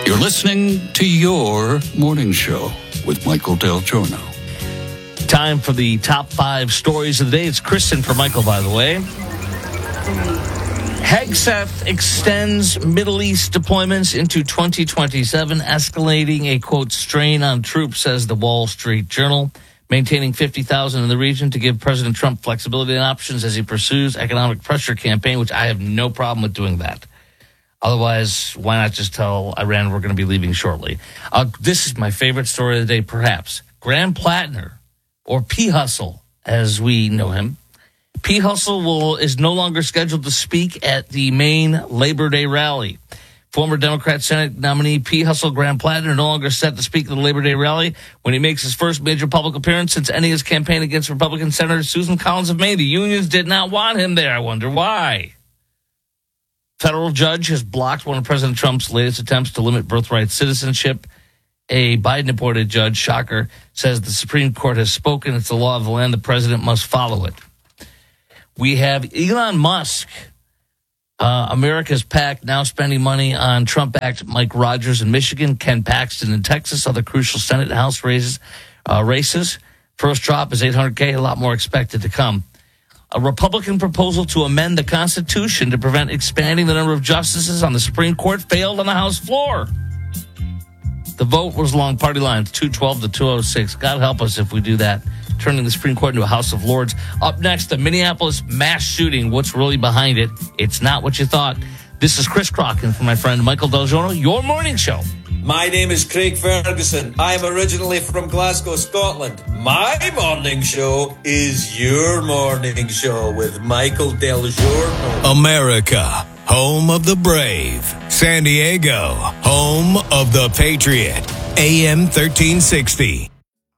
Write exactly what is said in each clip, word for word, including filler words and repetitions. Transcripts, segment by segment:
You're listening to your morning show with Michael Del Giorno. Time for the top five stories of the day. It's Kristen for Michael, by the way. Hegseth extends Middle East deployments into twenty twenty-seven, escalating a, quote, strain on troops, says the Wall Street Journal. Maintaining fifty thousand in the region to give President Trump flexibility and options as he pursues economic pressure campaign, which I have no problem with doing that. Otherwise, why not just tell Iran we're going to be leaving shortly? Uh, this is my favorite story of the day, perhaps. Graham Plattner, or P. Hustle, as we know him. P. Hustle will, is no longer scheduled to speak at the Maine Labor Day rally. Former Democrat Senate nominee P. Hustle Graham Plattner no longer set to speak at the Labor Day rally when he makes his first major public appearance since ending his campaign against Republican Senator Susan Collins of Maine. The unions did not want him there. I wonder why. Federal judge has blocked one of President Trump's latest attempts to limit birthright citizenship. A Biden-appointed judge, shocker, says the Supreme Court has spoken. It's the law of the land. The president must follow it. We have Elon Musk, uh, America's PAC, now spending money on Trump-backed Mike Rogers in Michigan, Ken Paxton in Texas, other crucial Senate and House races. Uh, races. First drop is eight hundred K, a lot more expected to come. A Republican proposal to amend the Constitution to prevent expanding the number of justices on the Supreme Court failed on the House floor. The vote was along party lines, two twelve to two oh six. God help us if we do that, turning the Supreme Court into a House of Lords. Up next, the Minneapolis mass shooting. What's really behind it? It's not what you thought. This is Chris Crocken for my friend Michael Del Giorno, your morning show. My name is Craig Ferguson. I'm originally from Glasgow, Scotland. My morning show is your morning show with Michael Del Giorno. America, home of the brave. San Diego, home of the Patriot. A M thirteen sixty.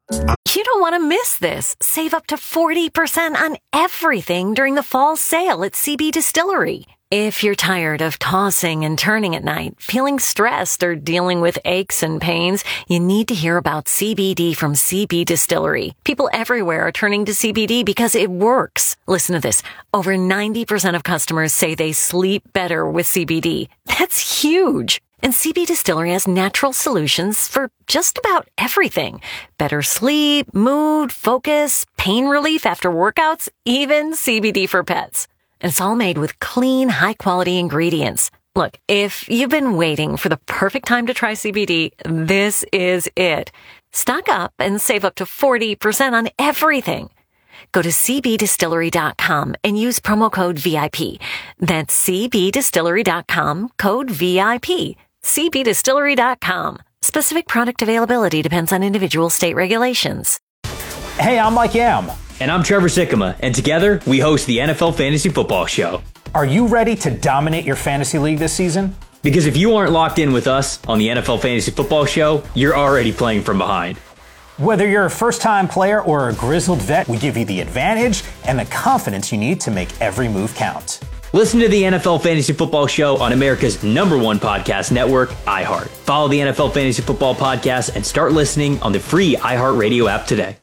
You don't want to miss this. Save up to forty percent on everything during the fall sale at C B Distillery. If you're tired of tossing and turning at night, feeling stressed, or dealing with aches and pains, you need to hear about C B D from C B Distillery. People everywhere are turning to C B D because it works. Listen to this. Over ninety percent of customers say they sleep better with C B D. That's huge. And C B Distillery has natural solutions for just about everything. Better sleep, mood, focus, pain relief after workouts, even C B D for pets. And it's all made with clean, high-quality ingredients. Look, if you've been waiting for the perfect time to try C B D, this is it. Stock up and save up to forty percent on everything. Go to c b distillery dot com and use promo code V I P. That's c b distillery dot com, code V I P. c b distillery dot com. Specific product availability depends on individual state regulations. Hey, I'm Mike Yam. And I'm Trevor Sikkema, and together we host the N F L Fantasy Football Show. Are you ready to dominate your fantasy league this season? Because if you aren't locked in with us on the N F L Fantasy Football Show, you're already playing from behind. Whether you're a first-time player or a grizzled vet, we give you the advantage and the confidence you need to make every move count. Listen to the N F L Fantasy Football Show on America's number one podcast network, iHeart. Follow the N F L Fantasy Football Podcast and start listening on the free iHeartRadio app today.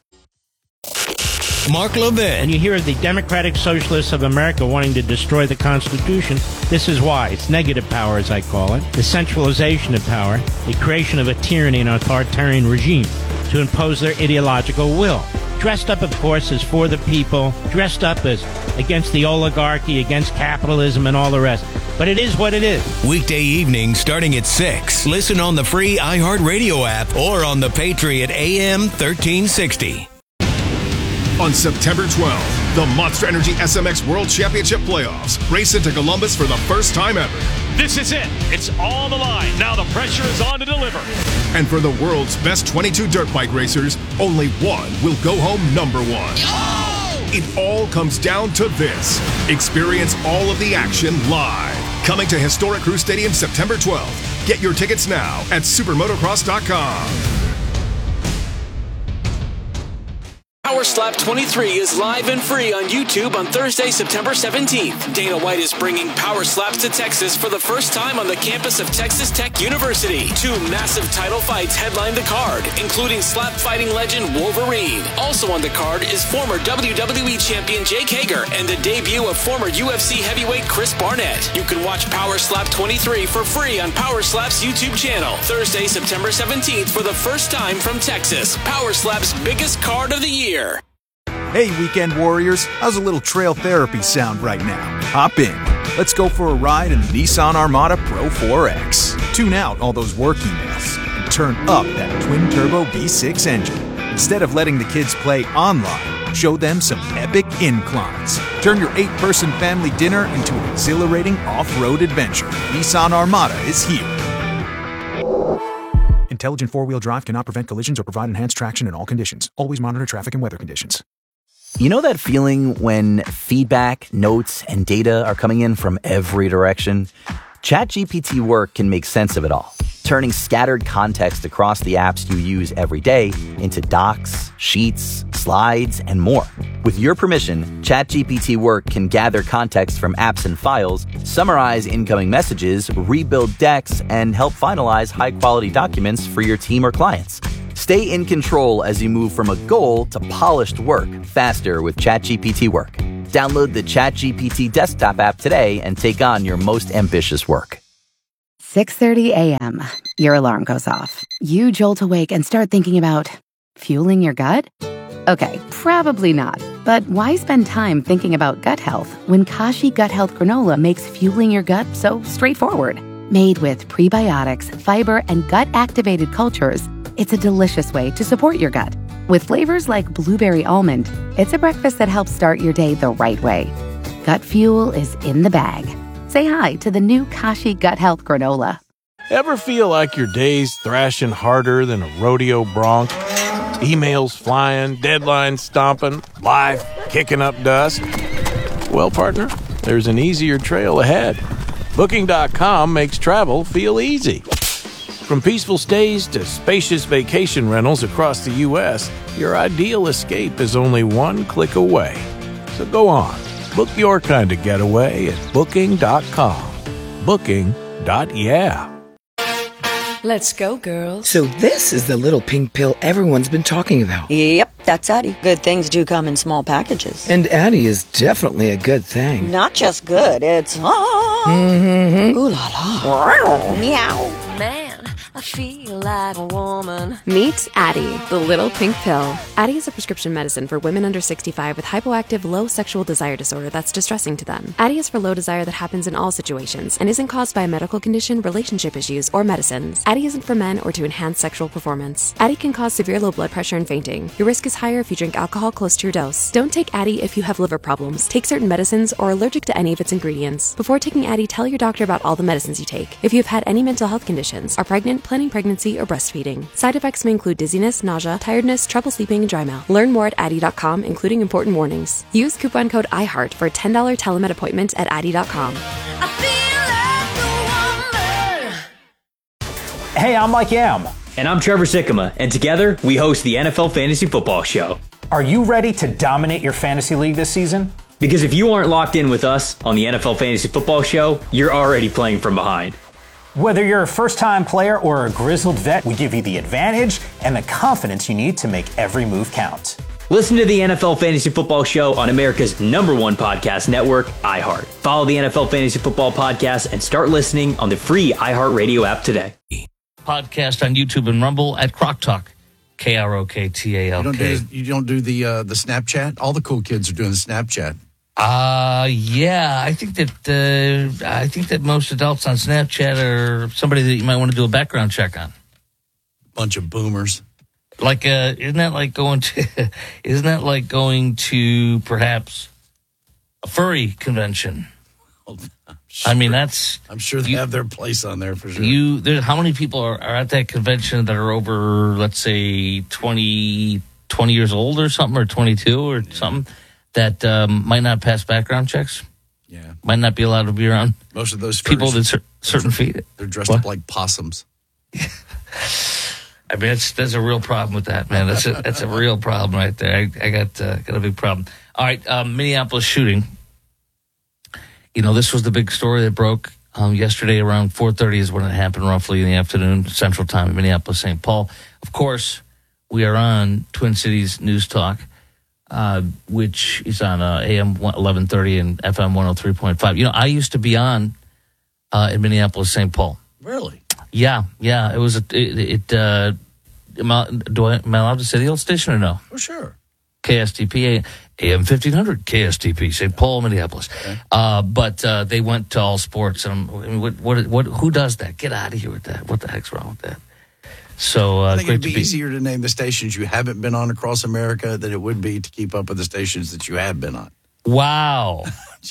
Mark Levin. And you hear the Democratic Socialists of America wanting to destroy the Constitution. This is why. It's negative power, as I call it. The centralization of power. The creation of a tyranny and authoritarian regime to impose their ideological will. Dressed up, of course, as for the people. Dressed up as against the oligarchy, against capitalism, and all the rest. But it is what it is. Weekday evening starting at six. Listen on the free iHeartRadio app or on the Patriot A M thirteen sixty. On September twelfth, the Monster Energy S M X World Championship Playoffs race into Columbus for the first time ever. This is it. It's all the line. Now the pressure is on to deliver. And for the world's best twenty-two dirt bike racers, only one will go home number one. Oh! It all comes down to this. Experience all of the action live. Coming to Historic Crew Stadium September twelfth. Get your tickets now at supermotocross dot com. Power Slap twenty-three is live and free on YouTube on Thursday, September seventeenth. Dana White is bringing Power Slaps to Texas for the first time on the campus of Texas Tech University. Two massive title fights headline the card, including slap fighting legend Wolverine. Also on the card is former W W E champion Jake Hager and the debut of former U F C heavyweight Chris Barnett. You can watch Power Slap twenty-three for free on Power Slap's YouTube channel. Thursday, September seventeenth for the first time from Texas. Power Slap's biggest card of the year. Hey, weekend warriors, how's a little trail therapy sound right now? Hop in. Let's go for a ride in the Nissan Armada Pro four X. Tune out all those work emails and turn up that twin-turbo V six engine. Instead of letting the kids play online, show them some epic inclines. Turn your eight-person family dinner into an exhilarating off-road adventure. Nissan Armada is here. Intelligent four-wheel drive cannot prevent collisions or provide enhanced traction in all conditions. Always monitor traffic and weather conditions. You know that feeling when feedback, notes, and data are coming in from every direction? ChatGPT Work can make sense of it all, turning scattered context across the apps you use every day into docs, sheets, slides, and more. With your permission, ChatGPT Work can gather context from apps and files, summarize incoming messages, rebuild decks, and help finalize high-quality documents for your team or clients. Stay in control as you move from a goal to polished work faster with ChatGPT Work. Download the ChatGPT desktop app today and take on your most ambitious work. six thirty a.m. Your alarm goes off. You jolt awake and start thinking about fueling your gut? Okay, probably not. But why spend time thinking about gut health when Kashi Gut Health Granola makes fueling your gut so straightforward? Made with prebiotics, fiber, and gut-activated cultures, it's a delicious way to support your gut. With flavors like blueberry almond, it's a breakfast that helps start your day the right way. Gut fuel is in the bag. Say hi to the new Kashi Gut Health Granola. Ever feel like your day's thrashing harder than a rodeo bronc? Emails flying, deadlines stomping, life kicking up dust? Well, partner, there's an easier trail ahead. Booking dot com makes travel feel easy. From peaceful stays to spacious vacation rentals across the U S, your ideal escape is only one click away. So go on, book your kind of getaway at Booking dot com. Booking. Yeah. Let's go, girls. So this is the little pink pill everyone's been talking about. Yep, that's Addie. Good things do come in small packages. And Addie is definitely a good thing. Not just good, it's... Ah. Mm-hmm. Ooh la la. Meow. Man, I feel like a woman. Meet Addie, the little pink pill. Addie is a prescription medicine for women under sixty-five with hypoactive low sexual desire disorder that's distressing to them. Addie is for low desire that happens in all situations and isn't caused by a medical condition, relationship issues, or medicines. Addie isn't for men or to enhance sexual performance. Addie can cause severe low blood pressure and fainting. Your risk is higher if you drink alcohol close to your dose. Don't take Addie if you have liver problems, take certain medicines, or are allergic to any of its ingredients. Before taking Addie, tell your doctor about all the medicines you take. If you have had any mental health conditions, are pregnant, planning pregnancy, or breastfeeding. Side effects may include dizziness, nausea, tiredness, trouble sleeping, and dry mouth. Learn more at Addie dot com, including important warnings. Use coupon code iHeart for a ten dollars telemed appointment at Addie dot com. Hey, I'm Mike Yam. And I'm Trevor Sikkema, and together we host the N F L Fantasy Football Show. Are you ready to dominate your fantasy league this season? Because if you aren't locked in with us on the N F L Fantasy Football Show, you're already playing from behind. Whether you're a first-time player or a grizzled vet, we give you the advantage and the confidence you need to make every move count. Listen to the N F L Fantasy Football Show on America's number one podcast network, iHeart. Follow the N F L Fantasy Football Podcast and start listening on the free iHeartRadio app today. Podcast on YouTube and Rumble at Croc Talk. K R O K T A L K. You don't do, you don't do the uh, the Snapchat? All the cool kids are doing the Snapchat. Uh, yeah, I think that uh, I think that most adults on Snapchat are somebody that you might want to do a background check on. Bunch of boomers. Like, uh, isn't that like going to? Isn't that like going to perhaps a furry convention? Well, sure. I mean, that's. I'm sure they you, have their place on there for sure. You, there, how many people are, are at that convention that are over, let's say, twenty, twenty years old or something, or twenty-two or yeah. something? That um, might not pass background checks. Yeah, might not be allowed to be around. Most of those people with cer- certain feet. They're dressed what? up like possums. I mean, it's, there's a real problem with that, man. That's a, that's a real problem right there. I, I got uh, got a big problem. All right, um, Minneapolis shooting. You know, this was the big story that broke um, yesterday around four thirty is when it happened, roughly in the afternoon, Central Time in Minneapolis, Saint Paul. Of course, we are on Twin Cities News Talk, uh, which is on uh, A M eleven thirty and F M one oh three point five. You know, I used to be on uh, in Minneapolis, Saint Paul. Really? Yeah, yeah. It was a, it. it uh, am, I, do I, am I allowed to say the old station or no? Oh, sure. K S T P, A M fifteen hundred, K S T P, Saint Paul, Minneapolis. Okay. Uh, but uh, they went to all sports. And I mean, what, what, what, who does that? Get out of here with that. What the heck's wrong with that? So uh, I think great it'd be, to be easier to name the stations you haven't been on across America than it would be to keep up with the stations that you have been on. Wow.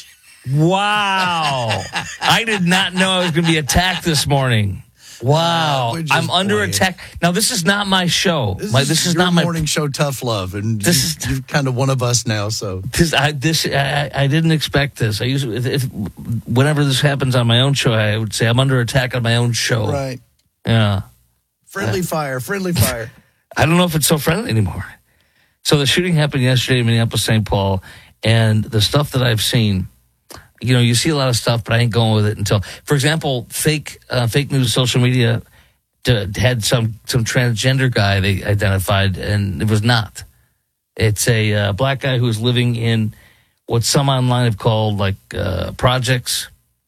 Wow. I did not know I was going to be attacked this morning. Wow. Uh, I'm under playing. attack. Now, this is not my show. This, my, is, this is your not my morning show, Tough Love, and this you, is, you're kind of one of us now. So this, I, this, I, I didn't expect this. I usually, if, if, whenever this happens on my own show, I would say I'm under attack on my own show. Right. Yeah. Friendly uh, fire, friendly fire. I don't know if it's so friendly anymore. So the shooting happened yesterday in Minneapolis, Saint Paul, and the stuff that I've seen. You know, you see a lot of stuff, but I ain't going with it until, for example, fake uh, fake news social media to, had some, some transgender guy they identified, and it was not. It's a uh, black guy who's living in what some online have called like uh, projects,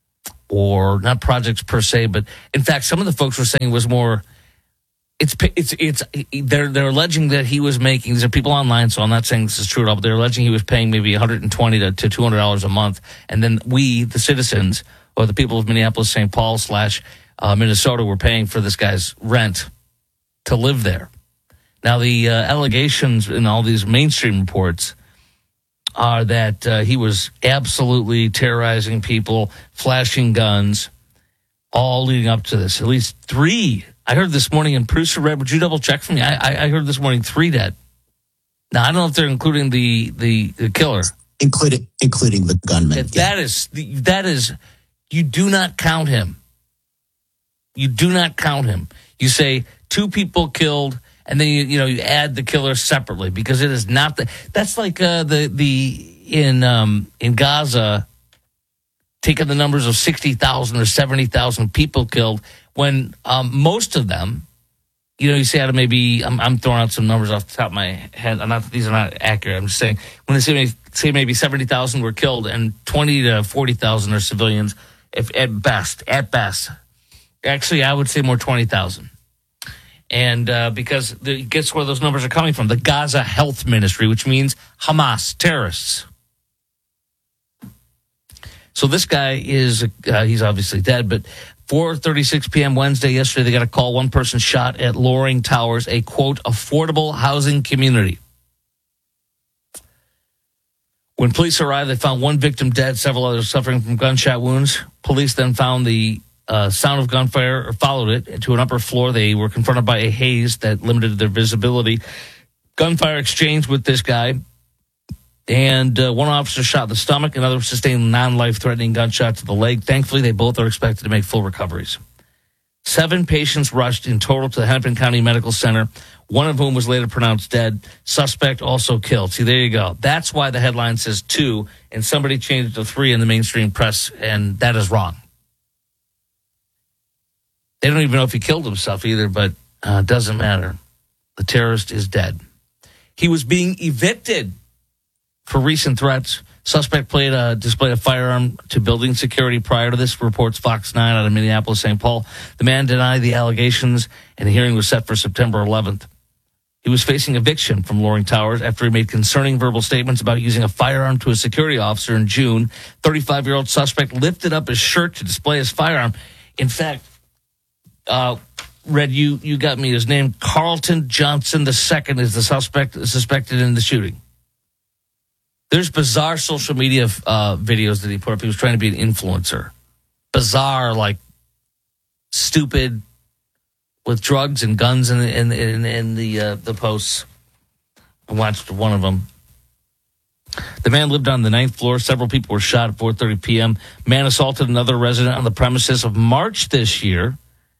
or not projects per se, but in fact, some of the folks were saying it was more. It's it's it's they're they're alleging that he was making. These are people online, so I'm not saying this is true at all. But they're alleging he was paying maybe one hundred twenty to two hundred dollars a month, and then we, the citizens, or the people of Minneapolis, Saint Paul slash uh, Minnesota, were paying for this guy's rent to live there. Now, the uh, allegations in all these mainstream reports are that uh, he was absolutely terrorizing people, flashing guns, all leading up to this. At least three. I heard this morning, and producer Red, would you double check for me? I, I, I heard this morning three dead. Now, I don't know if they're including the, the, the killer. Including, including the gunman. That, yeah. that is, that is, you do not count him. You do not count him. You say two people killed, and then you, you know, you add the killer separately, because it is not the, that's like uh, the, the, in, um, in Gaza, taking the numbers of sixty thousand or seventy thousand people killed, when um, most of them, you know, you say out of maybe, I'm, I'm throwing out some numbers off the top of my head. I'm not, these are not accurate. I'm just saying, when they say maybe, say maybe seventy thousand were killed and twenty to forty thousand are civilians, if at best, at best. Actually, I would say more twenty thousand. And uh, because the, guess where those numbers are coming from? The Gaza Health Ministry, which means Hamas, terrorists. So this guy is, uh, he's obviously dead, but four thirty-six p.m. Wednesday, yesterday, they got a call. One person shot at Loring Towers, a, quote, affordable housing community. When police arrived, they found one victim dead, several others suffering from gunshot wounds. Police then found the uh, sound of gunfire, or followed it to an upper floor. They were confronted by a haze that limited their visibility. Gunfire exchanged with this guy. And uh, one officer shot in the stomach, another sustained non-life-threatening gunshot to the leg. Thankfully, they both are expected to make full recoveries. Seven patients rushed in total to the Hennepin County Medical Center, one of whom was later pronounced dead. Suspect also killed. See, there you go. That's why the headline says two, and somebody changed it to three in the mainstream press, and that is wrong. They don't even know if he killed himself either, but it uh, doesn't matter. The terrorist is dead. He was being evicted for recent threats. Suspect played a, displayed a firearm to building security prior to this, reports Fox nine out of Minneapolis, Saint Paul. The man denied the allegations, and the hearing was set for September eleventh. He was facing eviction from Loring Towers after he made concerning verbal statements about using a firearm to a security officer in June. thirty-five-year-old suspect lifted up his shirt to display his firearm. In fact, uh, Red, you, you got me his name. Carlton Johnson the second is the suspect suspected in the shooting. There's bizarre social media uh, videos that he put up. He was trying to be an influencer. Bizarre, like stupid, with drugs and guns in in in, in the uh, the posts. I watched one of them. The man lived on the ninth floor. Several people were shot at four thirty p.m. Man assaulted another resident on the premises of March this year.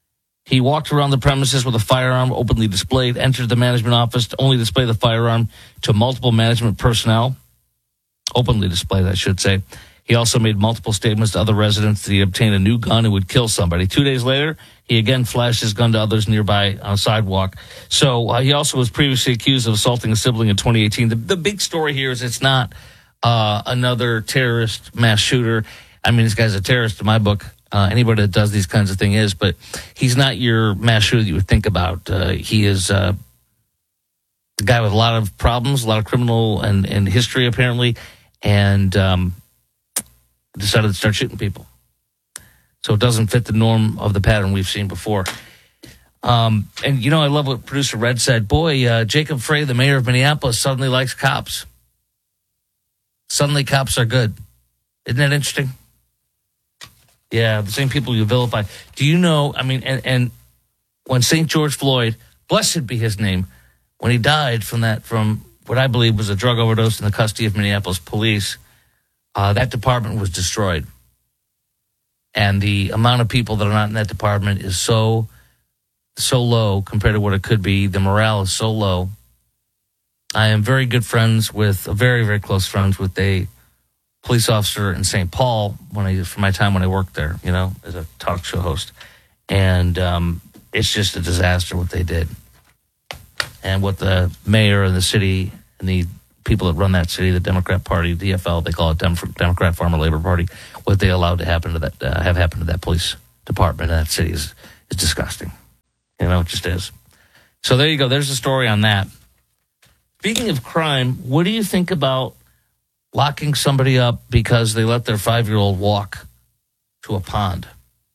He walked around the premises with a firearm openly displayed, entered the management office to only display the firearm to multiple management personnel. Openly displayed, I should say. He also made multiple statements to other residents that he obtained a new gun and would kill somebody. Two days later, he again flashed his gun to others nearby on a sidewalk. So uh, he also was previously accused of assaulting a sibling in twenty eighteen. The, the big story here is it's not uh, another terrorist mass shooter. I mean, this guy's a terrorist in my book. Uh, anybody that does these kinds of things is, but he's not your mass shooter that you would think about. Uh, he is uh, a guy with a lot of problems, a lot of criminal and, and history apparently, and um, decided to start shooting people. So it doesn't fit the norm of the pattern we've seen before. Um, and, you know, I love what producer Red said. Boy, uh, Jacob Frey, the mayor of Minneapolis, suddenly likes cops. Suddenly cops are good. Isn't that interesting? Yeah, the same people you vilify. Do you know, I mean, and, and when Saint George Floyd, blessed be his name, when he died from that, from what I believe was a drug overdose in the custody of Minneapolis police, uh, that department was destroyed. And the amount of people that are not in that department is so, so low compared to what it could be. The morale is so low. I am very good friends with, very, very close friends with a police officer in Saint Paul when I, for my time when I worked there, you know, as a talk show host. And um, it's just a disaster what they did. And what the mayor and the city and the people that run that city, the Democrat Party, D F L, they call it Dem- Democrat Farmer Labor Party, what they allowed to happen to that, uh, have happened to that police department in that city is, is disgusting. You know, it just is. So there you go. There's the story on that. Speaking of crime, what do you think about locking somebody up because they let their five-year-old walk to a pond?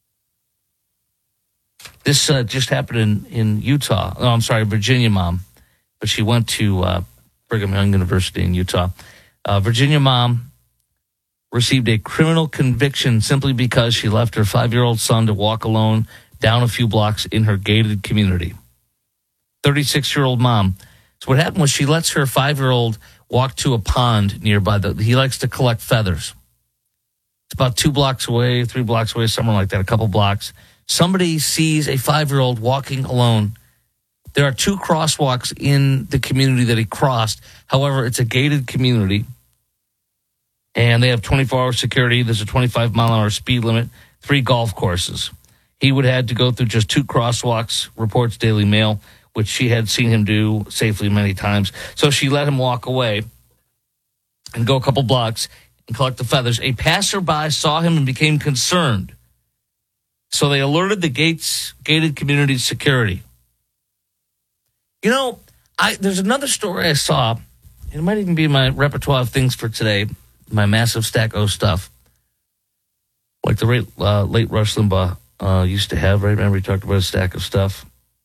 This uh, just happened in, in Utah. Oh, I'm sorry, Virginia mom. But she went to uh, Brigham Young University in Utah. Uh, Virginia mom received a criminal conviction simply because she left her five-year-old son to walk alone down a few blocks in her gated community. thirty-six-year-old mom. So what happened was she lets her five-year-old walk to a pond nearby. The, he likes to collect feathers. It's about two blocks away, three blocks away, somewhere like that, a couple blocks. Somebody sees a five-year-old walking alone. There are two crosswalks in the community that he crossed. However, it's a gated community, and they have twenty-four hour security. There's a twenty-five mile an hour speed limit, three golf courses. He would have had to go through just two crosswalks, reports Daily Mail, which she had seen him do safely many times. So she let him walk away and go a couple blocks and collect the feathers. A passerby saw him and became concerned. So they alerted the gates, gated community security. You know, I there's another story I saw. It might even be in my repertoire of things for today, my massive stack of stuff. Like the late, uh, late Rush Limbaugh uh, used to have, right? Remember he talked about a stack of stuff?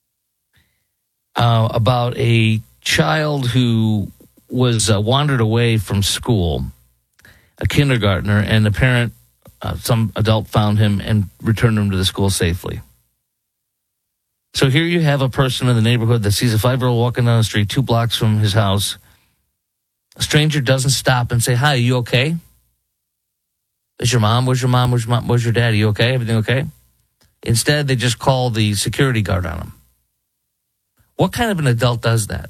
Uh, about a child who was uh, wandered away from school, a kindergartner, and the parent, uh, some adult found him and returned him to the school safely. So here you have a person in the neighborhood that sees a five-year-old walking down the street two blocks from his house. A stranger doesn't stop and say, "Hi, are you okay? Is your mom? Where's your mom? Where's your mom? Where's your dad? Are you okay? Everything okay?" Instead, they just call the security guard on him. What kind of an adult does that?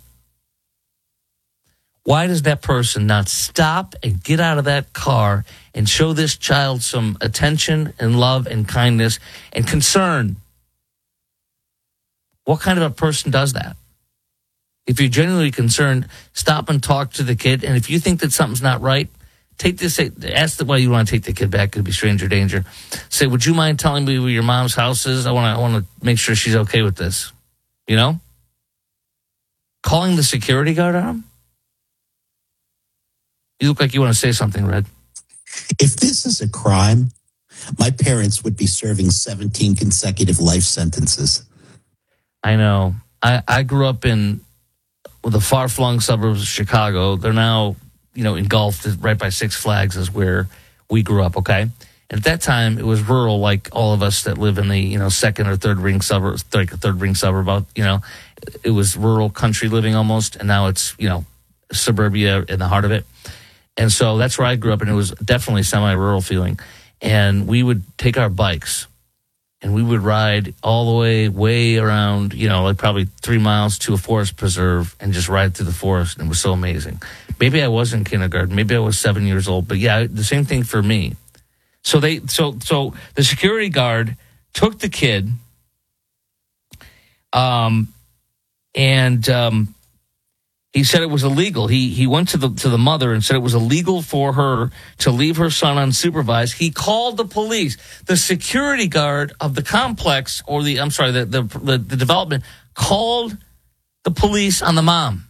Why does that person not stop and get out of that car and show this child some attention and love and kindness and concern? What kind of a person does that? If you're genuinely concerned, stop and talk to the kid. And if you think that something's not right, take this, ask the why you want to take the kid back. It could be stranger danger. Say, "Would you mind telling me where your mom's house is? I want to, I want to make sure she's okay with this." You know? Calling the security guard on him? You look like you want to say something, Red. If this is a crime, my parents would be serving seventeen consecutive life sentences. I know. I, I grew up in the far-flung suburbs of Chicago. They're now, you know, engulfed right by Six Flags is where we grew up, okay? And at that time, it was rural, like all of us that live in the, you know, second or third ring suburbs, like a third ring suburb, you know. It was rural country living almost, and now it's, you know, suburbia in the heart of it. And so that's where I grew up, and it was definitely semi-rural feeling. And we would take our bikes, And we would ride all the way, way around, you know, like probably three miles to a forest preserve and just ride through the forest. And it was so amazing. Maybe I was in kindergarten. Maybe I was seven years old. But yeah, the same thing for me. So they, so, so the security guard took the kid, um, and, um, he said it was illegal. He he went to the to the mother and said it was illegal for her to leave her son unsupervised. He called the police. The security guard of the complex, or the I'm sorry, the the the, the development called the police on the mom.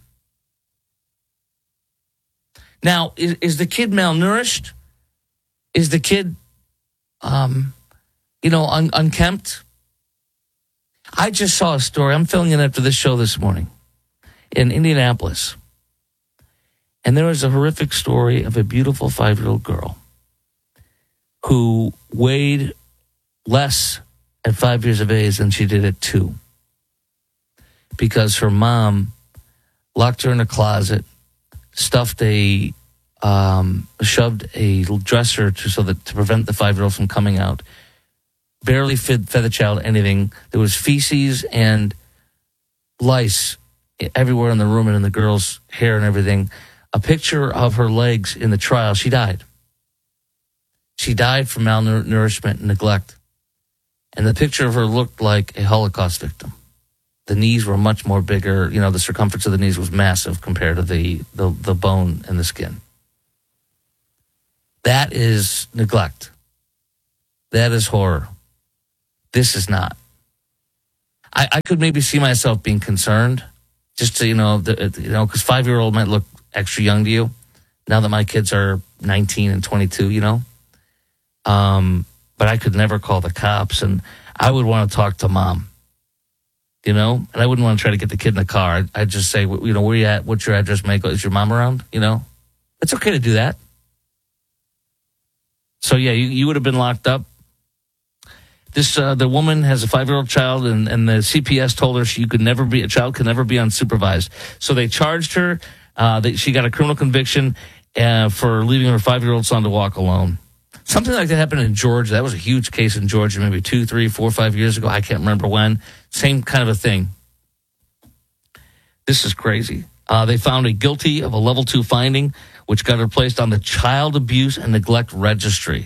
Now, is, is the kid malnourished? Is the kid, um, you know, un, unkempt? I just saw a story. I'm filling in after this show this morning in Indianapolis. And there was a horrific story of a beautiful five-year-old girl who weighed less at five years of age than she did at two. Because her mom locked her in a closet, stuffed a, um, shoved a dresser to, so that to prevent the five-year-old from coming out. Barely fed, fed the child anything. There was feces and lice everywhere in the room and in the girl's hair and everything. A picture of her legs in the trial. She died. She died from malnourishment and neglect. And the picture of her looked like a Holocaust victim. The knees were much more bigger. You know, the circumference of the knees was massive compared to the, the, the bone and the skin. That is neglect. That is horror. This is not. I, I could maybe see myself being concerned. Just to, you know, the, you know, because five-year-old might look extra young to you. Now that my kids are nineteen and twenty-two, you know. Um, but I could never call the cops, and I would want to talk to mom. You know, and I wouldn't want to try to get the kid in the car. I'd, I'd just say, you know, where you at? What's your address, Michael? Is your mom around? You know, it's okay to do that. So yeah, you, you would have been locked up. This uh, the woman has a five-year-old child, and, and the C P S told her she could never be a child could never be unsupervised. So they charged her. Uh, that she got a criminal conviction uh, for leaving her five-year-old son to walk alone. Something like that happened in Georgia. That was a huge case in Georgia, maybe two, three, four, five years ago. I can't remember when. Same kind of a thing. This is crazy. Uh, they found her guilty of a level two finding, which got her placed on the Child Abuse and Neglect Registry.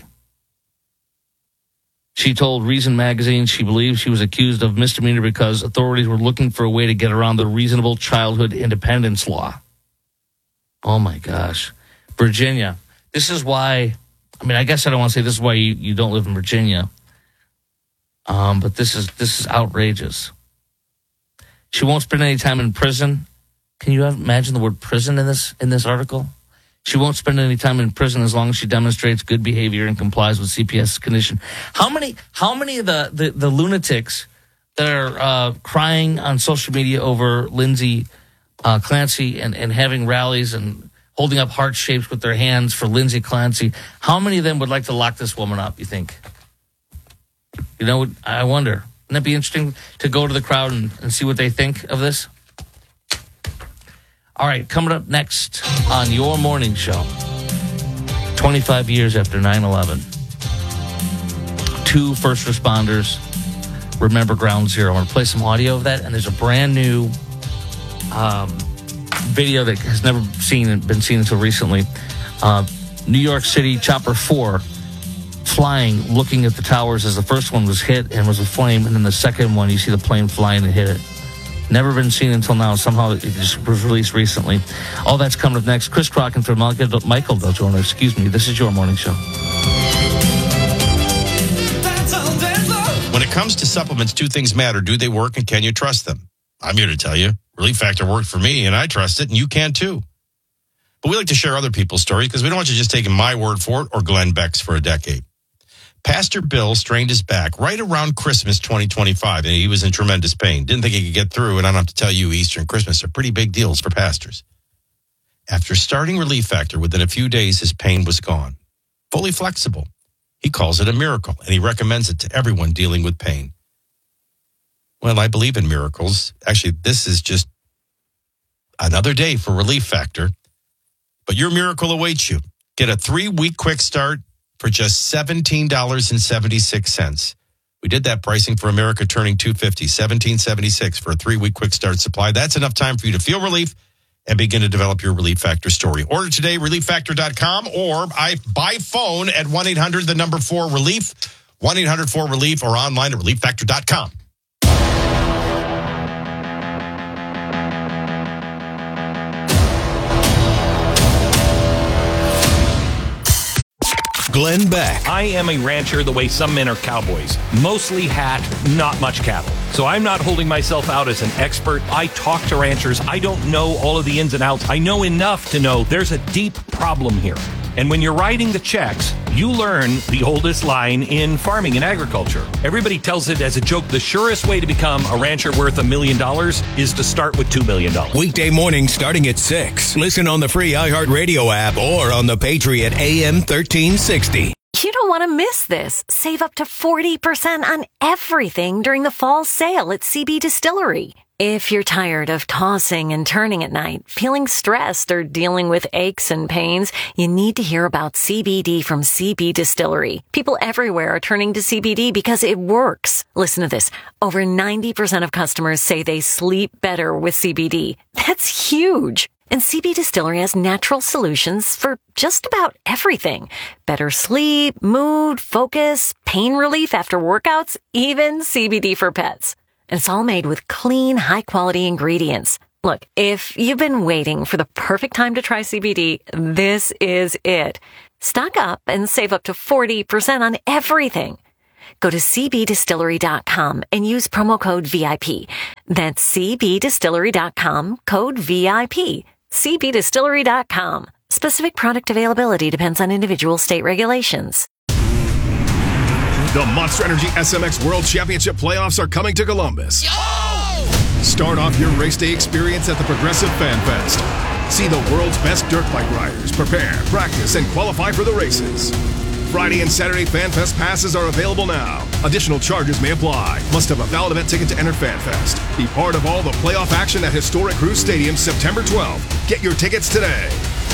She told Reason Magazine she believed she was accused of misdemeanor because authorities were looking for a way to get around the Reasonable Childhood Independence Law. Oh, my gosh. Virginia. This is why, I mean, I guess I don't want to say this is why you, you don't live in Virginia. Um, but this is this is outrageous. She won't spend any time in prison. Can you imagine the word prison in this in this article? She won't spend any time in prison as long as she demonstrates good behavior and complies with C P S condition. How many how many of the, the, the lunatics that are uh, crying on social media over Lindsay uh, Clancy and, and having rallies and holding up heart shapes with their hands for Lindsay Clancy, how many of them would like to lock this woman up, you think? You know, I wonder. Wouldn't that be interesting to go to the crowd and, and see what they think of this? All right, coming up next on your morning show, twenty-five years after nine eleven, two first responders remember Ground Zero. I'm going to play some audio of that, and there's a brand new um, video that has never seen been seen until recently. Uh, New York City Chopper four flying, looking at the towers as the first one was hit and was aflame, and then the second one, you see the plane flying and hit it. Never been seen until now. Somehow it just was released recently. All that's coming up next. Chris Crock and through Michael Del Giorno. Excuse me. This is your morning show. When it comes to supplements, two things matter. Do they work and can you trust them? I'm here to tell you. Relief Factor worked for me and I trust it and you can too. But we like to share other people's stories because we don't want you just taking my word for it or Glenn Beck's for a decade. Pastor Bill strained his back right around Christmas twenty twenty-five, and he was in tremendous pain. Didn't think he could get through, and I don't have to tell you, Easter and Christmas are pretty big deals for pastors. After starting Relief Factor, within a few days, his pain was gone. Fully flexible. He calls it a miracle, and he recommends it to everyone dealing with pain. Well, I believe in miracles. Actually, this is just another day for Relief Factor. But your miracle awaits you. Get a three-week quick start for just seventeen dollars and seventy-six cents. We did that pricing for America turning two fifty, seventeen seventy-six for a three-week quick start supply. That's enough time for you to feel relief and begin to develop your Relief Factor story. Order today, relief factor dot com, or I, by phone at one eight hundred, the number four relief, one eight hundred four relief, or online at relief factor dot com. Glenn Beck. I am a rancher the way some men are cowboys. Mostly hat, not much cattle. So I'm not holding myself out as an expert. I talk to ranchers. I don't know all of the ins and outs. I know enough to know there's a deep problem here. And when you're writing the checks, you learn the oldest line in farming and agriculture. Everybody tells it as a joke. The surest way to become a rancher worth a million dollars is to start with two million dollars. Weekday mornings starting at six. Listen on the free iHeartRadio app or on the Patriot A M thirteen sixty. You don't want to miss this. Save up to forty percent on everything during the fall sale at C B Distillery. If you're tired of tossing and turning at night, feeling stressed, or dealing with aches and pains, you need to hear about C B D from C B Distillery. People everywhere are turning to C B D because it works. Listen to this. Over ninety percent of customers say they sleep better with C B D. That's huge. And C B Distillery has natural solutions for just about everything. Better sleep, mood, focus, pain relief after workouts, even C B D for pets. And it's all made with clean, high-quality ingredients. Look, if you've been waiting for the perfect time to try C B D, this is it. Stock up and save up to forty percent on everything. Go to c b distillery dot com and use promo code V I P. That's c b distillery dot com, code V I P. c b distillery dot com. Specific product availability depends on individual state regulations. The Monster Energy S M X World Championship playoffs are coming to Columbus. Yo! Start off your race day experience at the Progressive Fan Fest. See the world's best dirt bike riders prepare, practice, and qualify for the races. Friday and Saturday Fan Fest passes are available now. Additional charges may apply. Must have a valid event ticket to enter Fan Fest. Be part of all the playoff action at Historic Cruise Stadium September twelfth. Get your tickets today.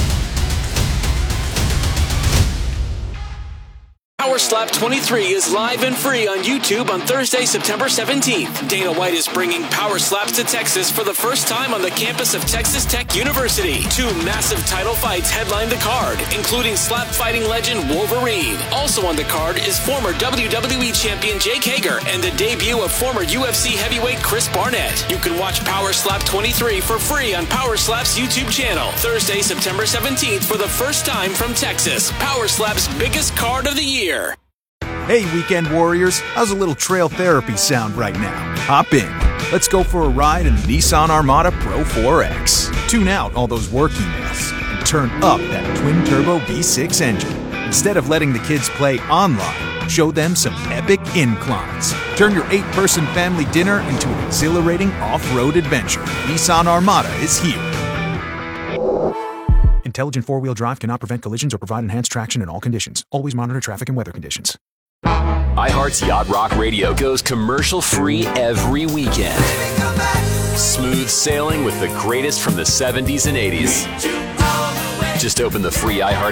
Power Slap twenty-three is live and free on YouTube on Thursday, September seventeenth. Dana White is bringing Power Slaps to Texas for the first time on the campus of Texas Tech University. Two massive title fights headline the card, including slap fighting legend Wolverine. Also on the card is former W W E champion Jake Hager and the debut of former U F C heavyweight Chris Barnett. You can watch Power Slap twenty-three for free on Power Slap's YouTube channel Thursday, September seventeenth for the first time from Texas. Power Slap's biggest card of the year. Hey, Weekend Warriors, how's a little trail therapy sound right now? Hop in. Let's go for a ride in the Nissan Armada Pro four X. Tune out all those work emails and turn up that twin-turbo V six engine. Instead of letting the kids play online, show them some epic inclines. Turn your eight-person family dinner into an exhilarating off-road adventure. Nissan Armada is here. Intelligent four-wheel drive cannot prevent collisions or provide enhanced traction in all conditions. Always monitor traffic and weather conditions. iHeart's Yacht Rock Radio goes commercial-free every weekend. Smooth sailing with the greatest from the seventies and eighties. Just open the free iHeart